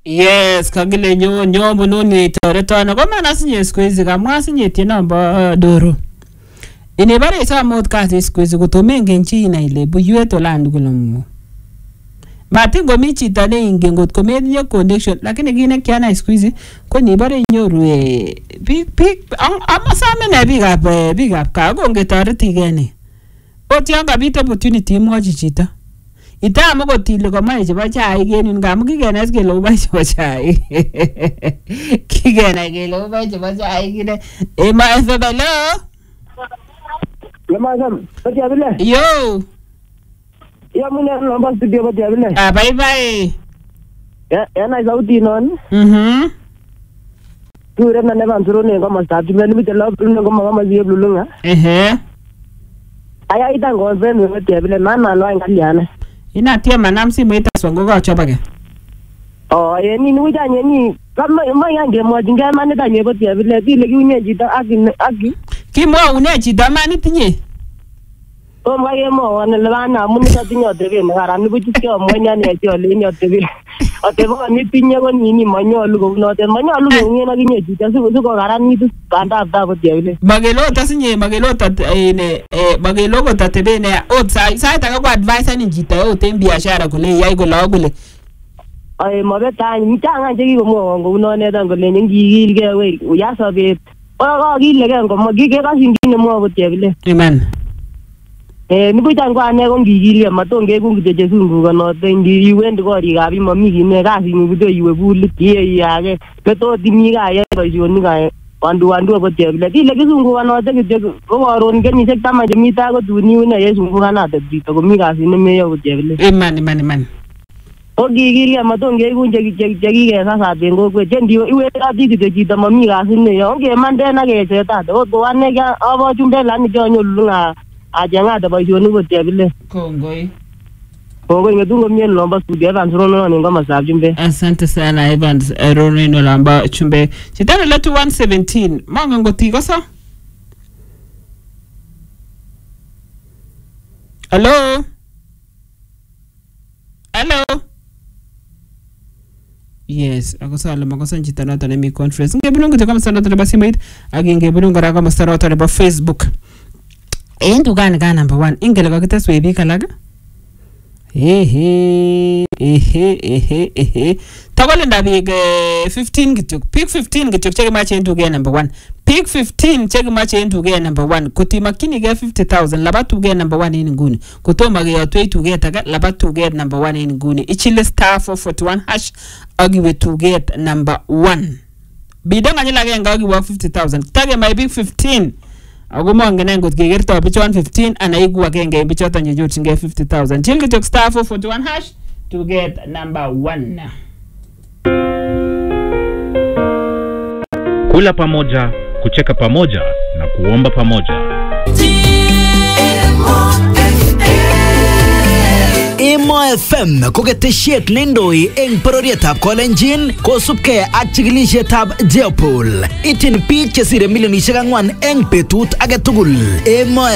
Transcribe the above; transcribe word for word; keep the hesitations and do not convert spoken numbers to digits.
Yes, kagile nyo nyo bununi toretana ko mana sinye squeeze kamwa sinye tina mba doro. Ine bare sa mod kasi squeeze ko to mengen china ile buye to land gulumu. Mati ngomi chita ne inge ngot ko menye connection lakini gine kiana squeeze ko ni bare nyoru e big big ama sa mena big up big up ka go ngetareti gene. Oti anga bit opportunity mo chichita. Ita mo ko tile ko mai cheba chai genin ngam kigena ske lo bai cheba chai. Kigena ke lo bai cheba chai gine. E ma efebelo. Le ma sam, pati abile. Yo. Ya mun ya lomba studio pati abile. Ah bye bye. Ya ya na sauti non. Mhm. Tu re na ne van suro ne ko ma sta tu me te lo ne ko ma ma zie blulunga. Ehe. Aya ita ngo ven we pati abile na na lo ngaliana. Ina tia manam si mwita songo ga choba ke. Oh, ye ni ni ja ni kama ma yange mo jinga mane da nye pati abile ti le ki unye jita aki aki. Ki mo une jita mani tinye. O ma ye mo wan le bana mun ta tinyo te be ngara ni buti ke mo nya ne ti ole ni te be. O te bo ni tinye ko ni ni mo nyo lu ko no te mo nyo lu ko ni na kinye jita su su ko ngara ni tu kanda ta pati abile. Magelo ta sinye magelo ta ene eh magelo ko ta tebe ne o sai sai ta ko advice ni jita o te biashara kule yai ko la kule. Ai mo be ta ni ta nga je ko mo ngo no ne dan ko le ni gi ge we ya so be o ko gi le ge ko mo gi ge ka sin gi ne mo pati abile. Amen. Eh ni buta ngwa ne ko ngigile matonge ku ngije sungu kono tengi wende ko ri ga bi mami gi ne ga sin bu do iwe bulu tie ya ge ke to di mi ga ya ba jo ni ga wandu wandu ko te bile di le gi sungu kono te ge ko ron ge ni se tama je mi ta ko du ni ne ye sungu kana te di to ko mi ga sin me yo ko te bile. Amen amen amen. O gigile matonge ku je je je gi ge sa sa ben ko ko tendi iwe ga di di ji to mami ga sin ne yo ge mande na ge se ta to to ane ga abo jumbe la ni jo nyulunga ajanga da ba jonu bote bile Kongoi. Kongoi ngedungo mien lomba studio Evans Rono ni ngoma sa jumbe. Asante sana Evans Rono lomba chumbe. Chitana letu one seventeen. Manga ngoti kosa. Hello. Hello. Yes, ako sa alam ako sa chitana to mi conference. Ngebulungu to kama sana to ba simait. Agi ngebulungu ra kama sana to ba Facebook. Endo gani gani number one ingele ko kita swebi kalaga ehe ehe ehe ehe tagole ndabi fifteen gituk pick fifteen gituk check match into game number one pick fifteen check match into game number one kuti makini ge fifty thousand labatu ge number one in nguni kutoma ge ya twenty ge taga labatu ge number one in nguni ichile star four forty-one hash agiwe to get number one bidanga nyila ge ngagi wa fifty thousand tage my big fifteen Aguma ngene ngot gegerto bicho one fifteen anaigwa genge bicho tanje joti nge fifty thousand. Chingi tok star four forty-one hash to get number one. Kula pamoja, kucheka pamoja na kuomba pamoja. Emo F M koketesiet nendoi eng pororietab Kolenjin kosubke ak chikilisietab Jeopol. Itin biik chesire milionisiek ang'wan eng betut age tugul. Emo